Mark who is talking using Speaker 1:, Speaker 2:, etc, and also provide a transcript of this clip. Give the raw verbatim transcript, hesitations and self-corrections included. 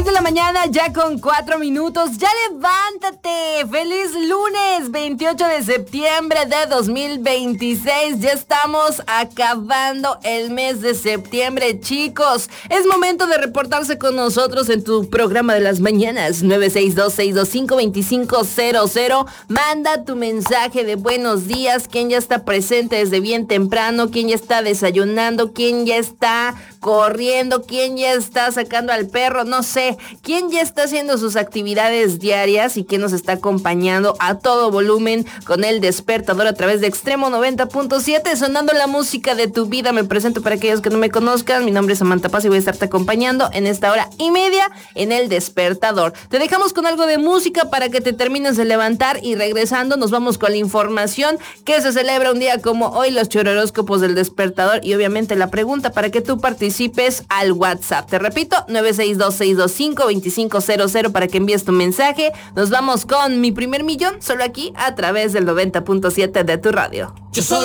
Speaker 1: seis de la mañana, ya con cuatro minutos. ¡Ya levántate! ¡Feliz lunes! veintiocho de septiembre de dos mil veintiséis. Ya estamos acabando el mes de septiembre, chicos. Es momento de reportarse con nosotros en tu programa de las mañanas. nueve seis dos, seis dos cinco, dos cinco cero cero. Manda tu mensaje de buenos días. ¿Quién ya está presente desde bien temprano? ¿Quién ya está desayunando? ¿Quién ya está corriendo? ¿Quién ya está sacando al perro? No sé. ¿Quién ya está haciendo sus actividades diarias y quién nos está acompañando a todo volumen con el despertador a través de Extremo noventa punto siete, sonando la música de tu vida? Me presento para aquellos que no me conozcan. Mi nombre es Samantha Paz y voy a estarte acompañando en esta hora y media en el despertador. Te dejamos con algo de música para que te termines de levantar y regresando nos vamos con la información que se celebra un día como hoy, los chororóscopos del despertador y obviamente la pregunta para que tú participes al WhatsApp. Te repito, nueve seis dos, seis dos cinco, dos cinco cero cero para que envíes tu mensaje. Nos vamos con Mi Primer Millón, solo aquí a través del noventa punto siete de tu radio. Yo soy